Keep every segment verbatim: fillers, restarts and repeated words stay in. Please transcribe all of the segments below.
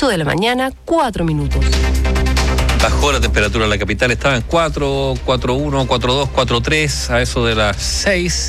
ocho de la mañana, cuatro minutos. Bajó la temperatura en la capital, estaba en cuatro, cuatro uno, cuatro dos, cuatro tres, a eso de las seis.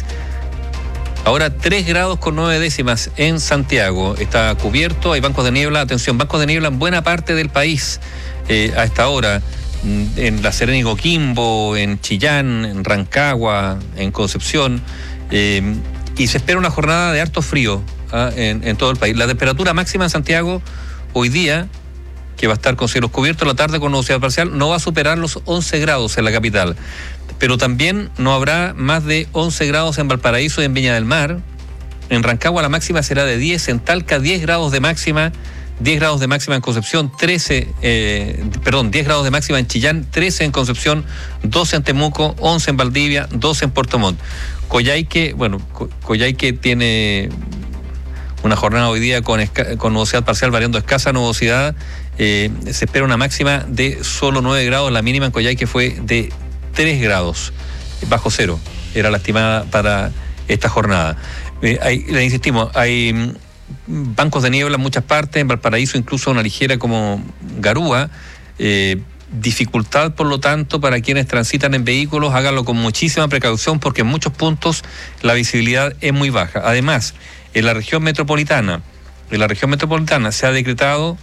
Ahora tres grados con nueve décimas en Santiago. Está cubierto, hay bancos de niebla. Atención, bancos de niebla en buena parte del país eh, a esta hora. En La Serena y Coquimbo, en Chillán, en Rancagua, en Concepción. Eh, y se espera una jornada de harto frío ¿ah? en, en todo el país. La temperatura máxima en Santiago hoy día, que va a estar con cielos cubiertos, la tarde con nubosidad parcial, no va a superar los once grados en la capital. Pero también no habrá más de once grados en Valparaíso y en Viña del Mar. En Rancagua la máxima será de diez, en Talca diez grados de máxima, diez grados de máxima en Concepción, trece, eh, perdón, diez grados de máxima en Chillán, trece en Concepción, doce en Temuco, once en Valdivia, doce en Puerto Montt. Coyhaique, bueno, Coyhaique tiene una jornada hoy día con, esca- con nubosidad parcial, variando escasa nubosidad. Eh, se espera una máxima de solo nueve grados, la mínima en Coyhaique fue de tres grados, bajo cero, era la estimada para esta jornada. Eh, hay, le insistimos, hay mm, bancos de niebla en muchas partes, en Valparaíso incluso una ligera como garúa, eh, dificultad por lo tanto para quienes transitan en vehículos, háganlo con muchísima precaución porque en muchos puntos la visibilidad es muy baja. Además, en la región metropolitana, en la región metropolitana se ha decretado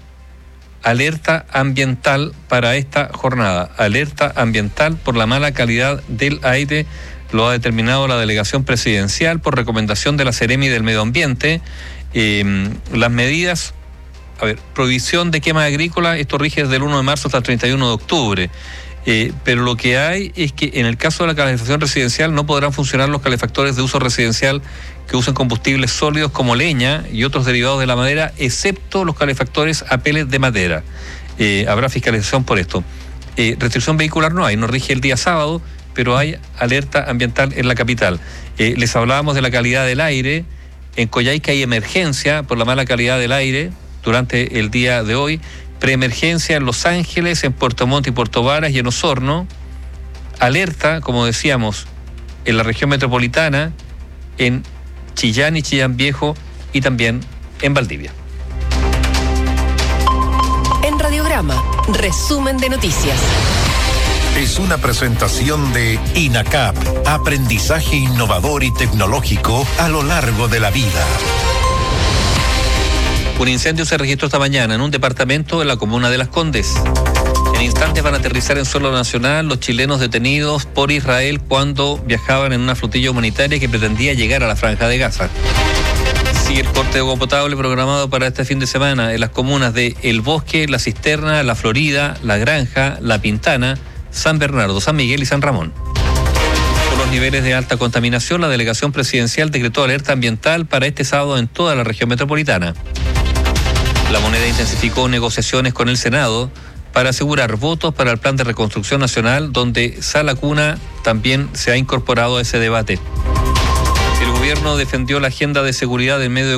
alerta ambiental para esta jornada, alerta ambiental por la mala calidad del aire, lo ha determinado la delegación presidencial por recomendación de la Seremi del Medio Ambiente. Eh, las medidas, a ver, prohibición de quema agrícola, esto rige desde el uno de marzo hasta el treinta y uno de octubre. Eh, pero lo que hay es que en el caso de la calefacción residencial no podrán funcionar los calefactores de uso residencial que usen combustibles sólidos como leña y otros derivados de la madera, excepto los calefactores a pellet de madera. Eh, habrá fiscalización por esto. Eh, restricción vehicular no hay, no rige el día sábado, pero hay alerta ambiental en la capital. Eh, les hablábamos de la calidad del aire. En Coyhaique hay emergencia por la mala calidad del aire durante el día de hoy. Preemergencia en Los Ángeles, en Puerto Montt y Puerto Varas y en Osorno. Alerta, como decíamos, en la región metropolitana, en Chillán y Chillán Viejo y también en Valdivia. En Radiograma, resumen de noticias. Es una presentación de INACAP, aprendizaje innovador y tecnológico a lo largo de la vida. Un incendio se registró esta mañana en un departamento de la comuna de Las Condes. En instantes van a aterrizar en suelo nacional los chilenos detenidos por Israel cuando viajaban en una flotilla humanitaria que pretendía llegar a la Franja de Gaza. Sigue el corte de agua potable programado para este fin de semana en las comunas de El Bosque, La Cisterna, La Florida, La Granja, La Pintana, San Bernardo, San Miguel y San Ramón. Por los niveles de alta contaminación, la delegación presidencial decretó alerta ambiental para este sábado en toda la región metropolitana. La Moneda intensificó negociaciones con el Senado para asegurar votos para el Plan de Reconstrucción Nacional, donde Sala Cuna también se ha incorporado a ese debate. El gobierno defendió la agenda de seguridad en medio de